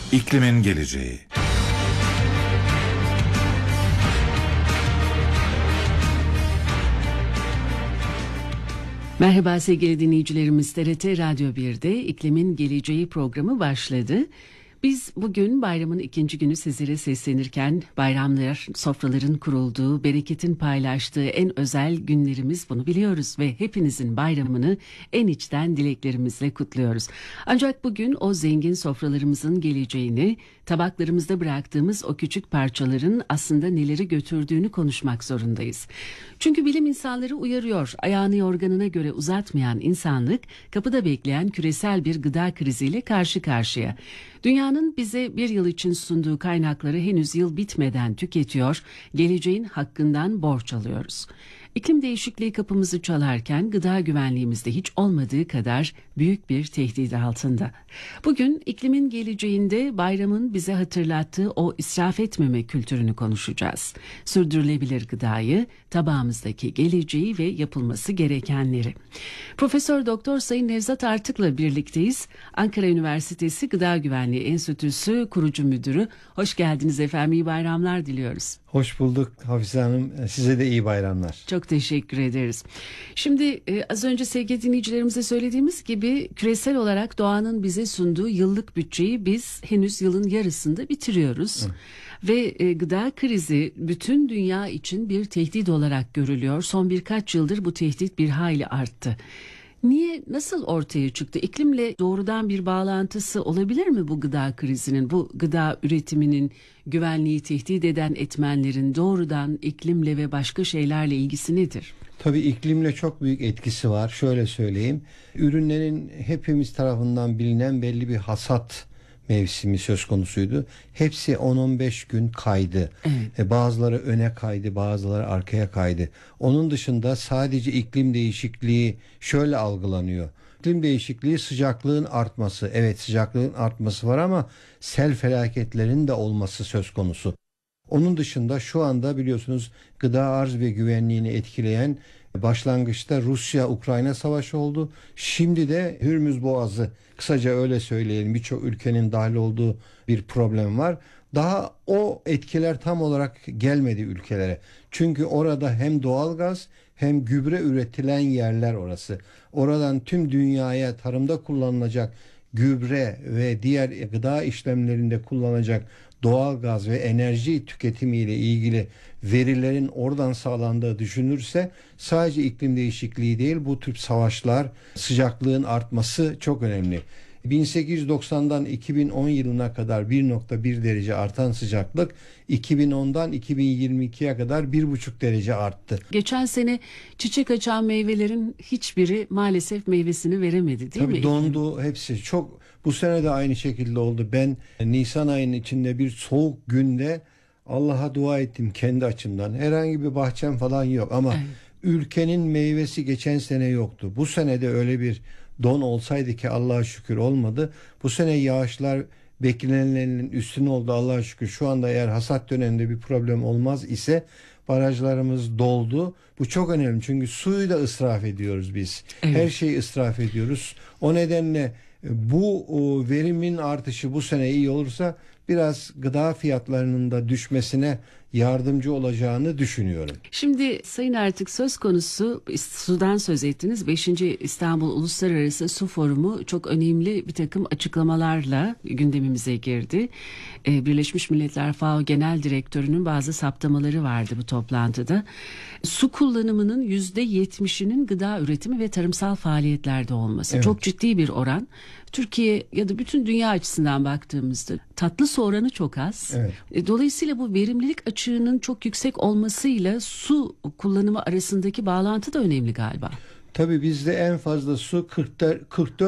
İklimin geleceği. Merhaba sevgili dinleyicilerimiz, TRT Radyo 1'de İklimin Geleceği programı başladı. Biz bugün bayramın ikinci günü sizlere seslenirken bayramlar, sofraların kurulduğu, bereketin paylaştığı en özel günlerimiz, bunu biliyoruz ve hepinizin bayramını en içten dileklerimizle kutluyoruz. Ancak bugün o zengin sofralarımızın geleceğini, tabaklarımızda bıraktığımız o küçük parçaların aslında neleri götürdüğünü konuşmak zorundayız. Çünkü bilim insanları uyarıyor, ayağını yorganına göre uzatmayan insanlık kapıda bekleyen küresel bir gıda kriziyle karşı karşıya. Dünyanın bize bir yıl için sunduğu kaynakları henüz yıl bitmeden tüketiyor, geleceğin hakkından borç alıyoruz. İklim değişikliği kapımızı çalarken gıda güvenliğimizde hiç olmadığı kadar büyük bir tehdit altında. Bugün iklimin geleceğinde bayramın bize hatırlattığı o israf etmeme kültürünü konuşacağız. Sürdürülebilir gıdayı, tabağımızdaki geleceği ve yapılması gerekenleri. Profesör Doktor Sayın Nevzat Artık'la birlikteyiz. Ankara Üniversitesi Gıda Güvenliği Enstitüsü kurucu müdürü. Hoş geldiniz efendim, iyi bayramlar diliyoruz. Hoş bulduk Hafize Hanım. Size de iyi bayramlar. Çok teşekkür ederiz. Şimdi az önce sevgili dinleyicilerimize söylediğimiz gibi küresel olarak doğanın bize sunduğu yıllık bütçeyi biz henüz yılın yarısında bitiriyoruz. Ve gıda krizi bütün dünya için bir tehdit olarak görülüyor. Son birkaç yıldır bu tehdit bir hayli arttı. Niye, nasıl ortaya çıktı? İklimle doğrudan bir bağlantısı olabilir mi bu gıda krizinin, bu gıda üretiminin, güvenliği tehdit eden etmenlerin doğrudan iklimle ve başka şeylerle ilgisi nedir? Tabii iklimle çok büyük etkisi var. Şöyle söyleyeyim. Ürünlerin hepimiz tarafından bilinen belli bir hasat mevsimi söz konusuydu. Hepsi 10-15 gün kaydı. Evet. Bazıları öne kaydı, bazıları arkaya kaydı. Onun dışında sadece iklim değişikliği şöyle algılanıyor. İklim değişikliği sıcaklığın artması. Evet, sıcaklığın artması var ama sel felaketlerinin de olması söz konusu. Onun dışında şu anda biliyorsunuz gıda arz ve güvenliğini etkileyen başlangıçta Rusya-Ukrayna savaşı oldu. Şimdi de Hürmüz Boğazı, kısaca öyle söyleyelim, birçok ülkenin dahil olduğu bir problem var. Daha o etkiler tam olarak gelmedi ülkelere. Çünkü orada hem doğalgaz hem gübre üretilen yerler orası. Oradan tüm dünyaya tarımda kullanılacak gübre ve diğer gıda işlemlerinde kullanılacak doğalgaz ve enerji tüketimiyle ilgili verilerin oradan sağlandığı düşünürse sadece iklim değişikliği değil, bu tür savaşlar, sıcaklığın artması çok önemli. 1890'dan 2010 yılına kadar 1,1 derece artan sıcaklık 2010'dan 2022'ye kadar 1,5 derece arttı. Geçen sene çiçek açan meyvelerin hiçbiri maalesef meyvesini veremedi, değil mi? Tabii dondu hepsi. Çok, bu sene de aynı şekilde oldu. Ben Nisan ayının içinde bir soğuk günde Allah'a dua ettim kendi açımdan. Herhangi bir bahçem falan yok ama evet, ülkenin meyvesi geçen sene yoktu. Bu sene de öyle bir don olsaydı ki Allah'a şükür olmadı. Bu sene yağışlar beklenenlerin üstüne oldu Allah'a şükür. Şu anda eğer hasat döneminde bir problem olmaz ise barajlarımız doldu. Bu çok önemli çünkü suyu da israf ediyoruz biz. Evet. Her şeyi israf ediyoruz. O nedenle bu verimin artışı bu sene iyi olursa biraz gıda fiyatlarının da düşmesine yardımcı olacağını düşünüyorum. Şimdi Sayın Artık, söz konusu sudan söz ettiniz. 5. İstanbul Uluslararası Su Forumu çok önemli bir takım açıklamalarla gündemimize girdi. Birleşmiş Milletler FAO Genel Direktörü'nün bazı saptamaları vardı bu toplantıda. Su kullanımının %70'inin gıda üretimi ve tarımsal faaliyetlerde olması. Evet. Çok ciddi bir oran. Türkiye ya da bütün dünya açısından baktığımızda tatlı su oranı çok az. Evet. Dolayısıyla bu verimlilik açığının çok yüksek olmasıyla su kullanımı arasındaki bağlantı da önemli galiba. Tabii bizde en fazla su 44